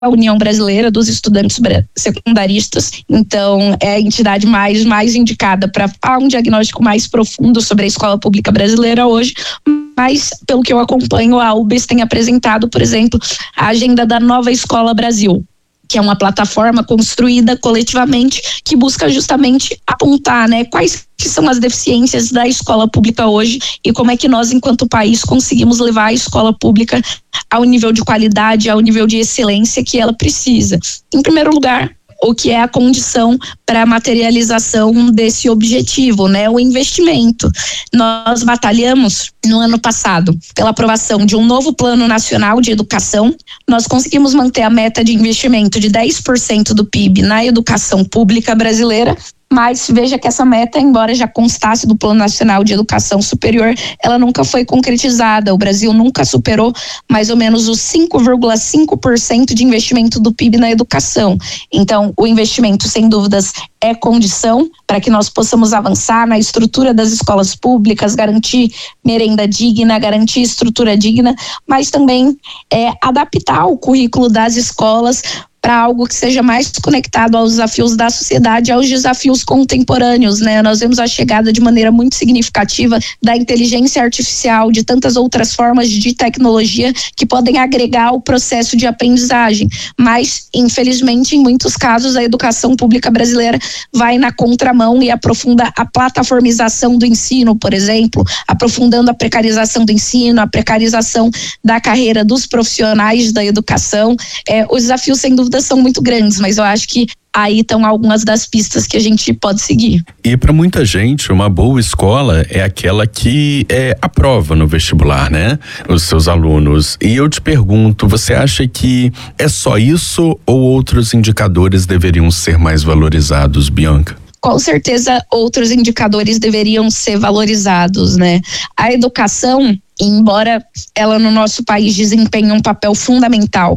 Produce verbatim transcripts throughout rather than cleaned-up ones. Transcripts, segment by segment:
a União Brasileira dos Estudantes Secundaristas, então é a entidade mais, mais indicada para falar um diagnóstico mais profundo sobre a escola pública brasileira hoje, mas pelo que eu acompanho, a U B S tem apresentado, por exemplo, a agenda da Nova Escola Brasil, que é uma plataforma construída coletivamente que busca justamente apontar, né, quais que são as deficiências da escola pública hoje e como é que nós, enquanto país, conseguimos levar a escola pública ao nível de qualidade, ao nível de excelência que ela precisa. Em primeiro lugar, o que é a condição para a materialização desse objetivo, né? O investimento. Nós batalhamos no ano passado pela aprovação de um novo Plano Nacional de Educação. Nós conseguimos manter a meta de investimento de dez por cento do P I B na educação pública brasileira, mas veja que essa meta, embora já constasse do Plano Nacional de Educação Superior, ela nunca foi concretizada. O Brasil nunca superou mais ou menos os cinco vírgula cinco por cento de investimento do P I B na educação. Então, o investimento, sem dúvidas, é condição para que nós possamos avançar na estrutura das escolas públicas, garantir merenda digna, garantir estrutura digna, mas também é, adaptar o currículo das escolas para algo que seja mais conectado aos desafios da sociedade, aos desafios contemporâneos, né? Nós vemos a chegada de maneira muito significativa da inteligência artificial, de tantas outras formas de tecnologia que podem agregar o processo de aprendizagem, mas infelizmente em muitos casos a educação pública brasileira vai na contramão e aprofunda a plataformização do ensino, por exemplo, aprofundando a precarização do ensino, a precarização da carreira dos profissionais da educação. É, os desafios, sem dúvida, são muito grandes, mas eu acho que aí estão algumas das pistas que a gente pode seguir. E para muita gente, uma boa escola é aquela que é, aprova no vestibular, né? Os seus alunos. E eu te pergunto, você acha que é só isso ou outros indicadores deveriam ser mais valorizados, Bianca? Com certeza outros indicadores deveriam ser valorizados, né? A educação, embora ela no nosso país desempenhe um papel fundamental,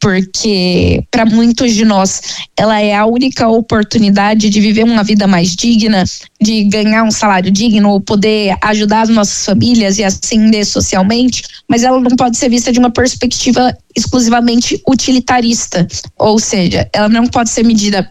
porque para muitos de nós ela é a única oportunidade de viver uma vida mais digna, de ganhar um salário digno, poder ajudar as nossas famílias e ascender socialmente, mas ela não pode ser vista de uma perspectiva exclusivamente utilitarista, ou seja, ela não pode ser medida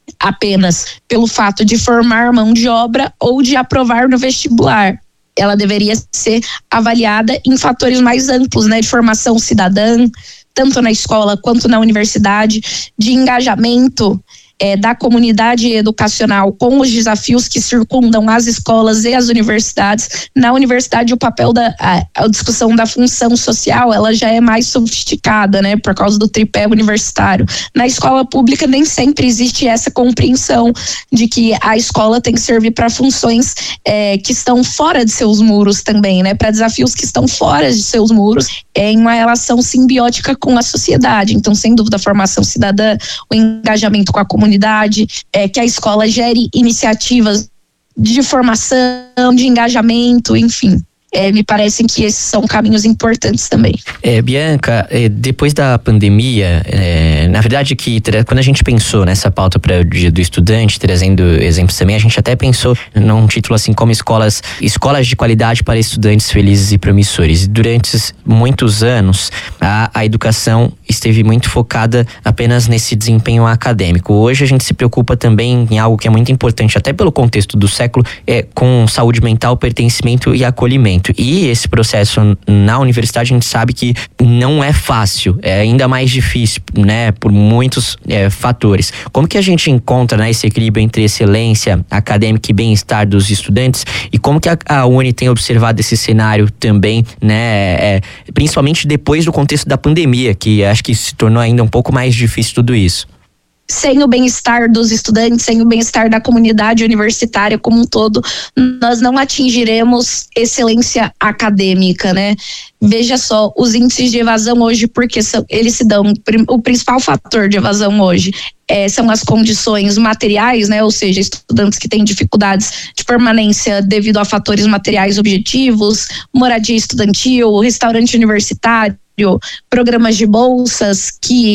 apenas pelo fato de formar mão de obra ou de aprovar no vestibular. Ela deveria ser avaliada em fatores mais amplos, né, de formação cidadã, tanto na escola quanto na universidade, de engajamento é, da comunidade educacional com os desafios que circundam as escolas e as universidades. Na universidade, o papel da a, a discussão da função social, ela já é mais sofisticada, né, por causa do tripé universitário. Na escola pública, nem sempre existe essa compreensão de que a escola tem que servir para funções é, que estão fora de seus muros também, né, para desafios que estão fora de seus muros, é, em uma relação simbiótica com a sociedade. Então, sem dúvida, a formação cidadã, o engajamento com a comunidade, é, que a escola gere iniciativas de formação, de engajamento, enfim. É, me parecem que esses são caminhos importantes também. É, Bianca, é, depois da pandemia, é, na verdade que quando a gente pensou nessa pauta para o Dia do Estudante, trazendo exemplos também, a gente até pensou num título assim como escolas, escolas de qualidade para estudantes felizes e promissores. Durante muitos anos, a, a educação esteve muito focada apenas nesse desempenho acadêmico. Hoje a gente se preocupa também em algo que é muito importante, até pelo contexto do século, é com saúde mental, pertencimento e acolhimento. E esse processo na universidade a gente sabe que não é fácil, é ainda mais difícil, né, por muitos é, fatores. Como que a gente encontra, né, esse equilíbrio entre excelência acadêmica e bem-estar dos estudantes, e como que a, a Uni tem observado esse cenário também, né, é, principalmente depois do contexto da pandemia, que acho que se tornou ainda um pouco mais difícil tudo isso? Sem o bem-estar dos estudantes, sem o bem-estar da comunidade universitária como um todo, nós não atingiremos excelência acadêmica, né? Veja só, os índices de evasão hoje, porque são, eles se dão, o principal fator de evasão hoje é, são as condições materiais, né? Ou seja, estudantes que têm dificuldades de permanência devido a fatores materiais objetivos, moradia estudantil, restaurante universitário, programas de bolsas que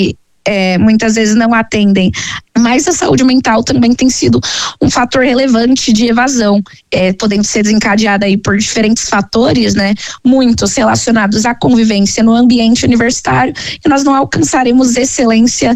é, muitas vezes não atendem. Mas a saúde mental também tem sido um fator relevante de evasão, é, podendo ser desencadeada aí por diferentes fatores, né? Muitos relacionados à convivência no ambiente universitário, e nós não alcançaremos excelência